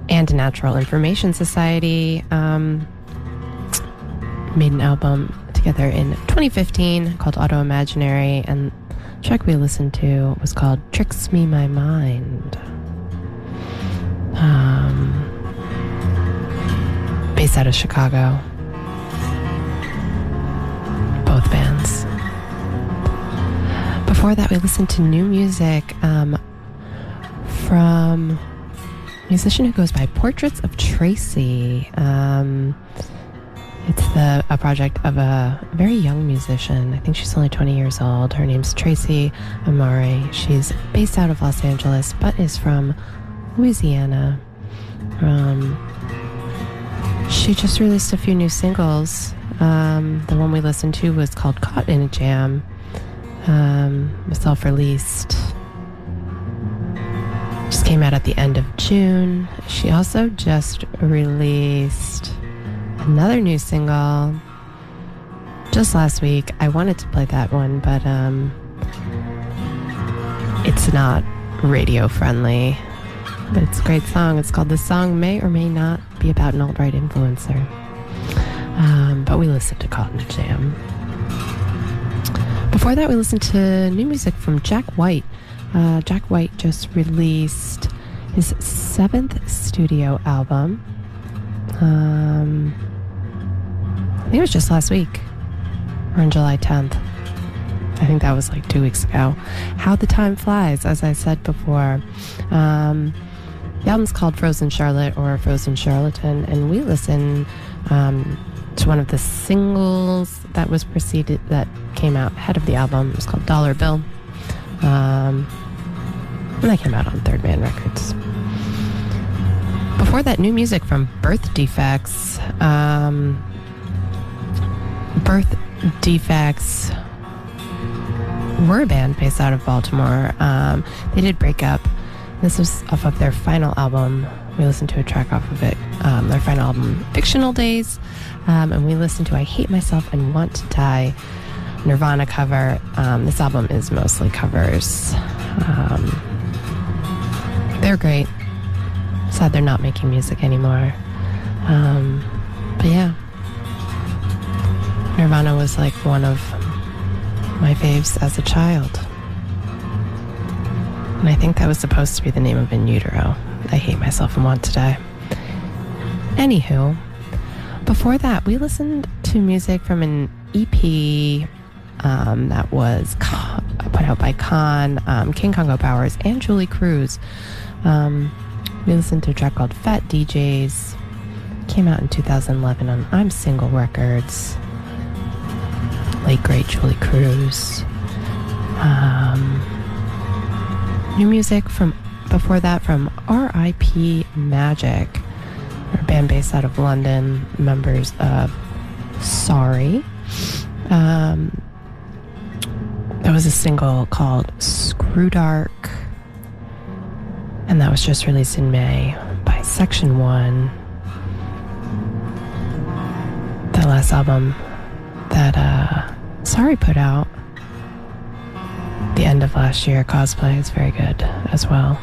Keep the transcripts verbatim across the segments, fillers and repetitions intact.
and Natural Information Society um, made an album together in twenty fifteen called Auto Imaginary, and the track we listened to was called Tricks Me My Mind. Um, based out of Chicago. Both bands. Before that, we listened to new music um, from a musician who goes by Portraits of Tracy. Um, it's the a project of a very young musician. I think she's only twenty years old. Her name's Tracy Amare. She's based out of Los Angeles, but is from Louisiana. Um, she just released a few new singles. Um, the one we listened to was called Caught in a Jam. Um, it was self-released. Just came out at the end of June. She also just released another new single just last week. I wanted to play that one, but um, it's not radio friendly. But it's a great song. It's called The Song May or May Not Be About an Alt-Right Influencer. Um, but we listened to Caught in a Jam. Before that, we listened to new music from Jack White. Uh, Jack White just released his seventh studio album. Um, I think it was just last week, or on July tenth. I think that was like two weeks ago. How the Time Flies, as I said before. Um, the album's called Frozen Charlotte or Frozen Charlatan, and we listened um, to one of the singles that was preceded, that came out ahead of the album. It was called Dollar Bill. Um, and that came out on Third Man Records. Before that, new music from Birth Defects. Um, Birth Defects were a band based out of Baltimore. Um, they did break up. This was off of their final album. We listened to a track off of it, um, their final album, Fictional Days. Um, and we listened to I Hate Myself and Want to Die, Nirvana cover. Um, this album is mostly covers. Um, they're great. Sad they're not making music anymore. Um, but yeah. Nirvana was like one of my faves as a child. And I think that was supposed to be the name of In Utero. I Hate Myself and Want to Die. Anywho, before that, we listened to music from an E P um, that was co- put out by Khan, um, King Congo Powers, and Julie Cruz. Um, we listened to a track called Fat D Js. Came out in two thousand eleven on I'm Single Records. Late great Julie Cruz. Um, new music from before that from R I P Magic, a band based out of London, members of Sorry. Um, there was a single called Screw Dark, and that was just released in May by Section One. The last album that uh, Sorry put out the end of last year, Cosplay, is very good as well.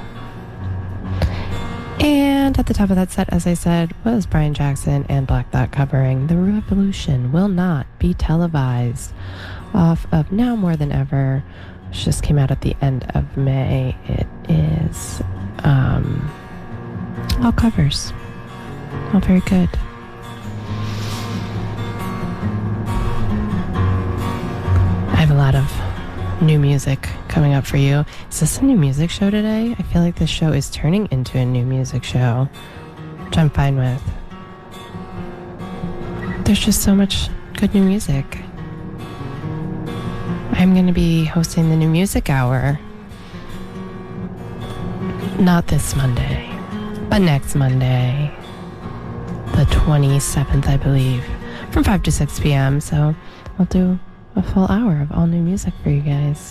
And at the top of that set, as I said, was Brian Jackson and Black Thought covering The Revolution Will Not Be Televised off of Now More Than Ever, which just came out at the end of May. It is um, all covers. All very good. I have a lot of new music coming up for you. Is this a new music show today? I feel like this show is turning into a new music show, which I'm fine with. There's just so much good new music. I'm going to be hosting the New Music Hour. Not this Monday, but next Monday, the twenty-seventh, I believe, from five to six p.m. So I'll do a full hour of all new music for you guys.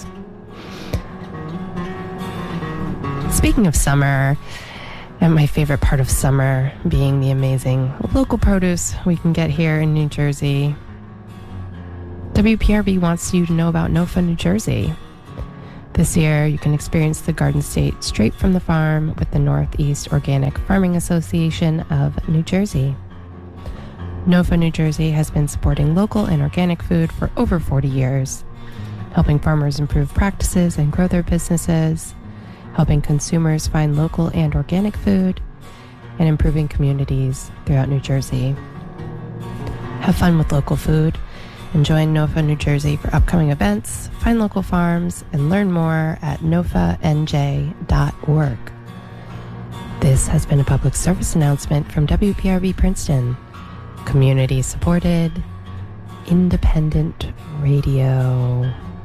Speaking of summer, and my favorite part of summer being the amazing local produce we can get here in New Jersey, W P R B wants you to know about NOFA New Jersey. This year, you can experience the Garden State straight from the farm with the Northeast Organic Farming Association of New Jersey. NOFA New Jersey has been supporting local and organic food for over forty years, helping farmers improve practices and grow their businesses, helping consumers find local and organic food, and improving communities throughout New Jersey. Have fun with local food and join NOFA New Jersey for upcoming events, find local farms, and learn more at nofa n j dot org. This has been a public service announcement from W P R B Princeton, community supported, independent radio.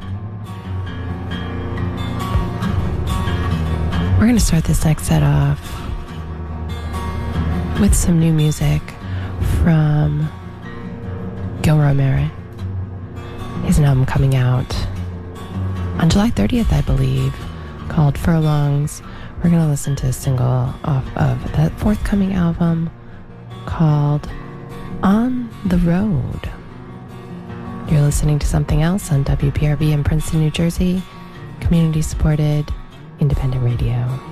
We're going to start this next set off with some new music from Gil Romero. He has an album coming out on July thirtieth, I believe, called Furlongs. We're going to listen to a single off of that forthcoming album called On the Road. You're listening to Something Else on W P R B in Princeton, New Jersey, community supported independent radio.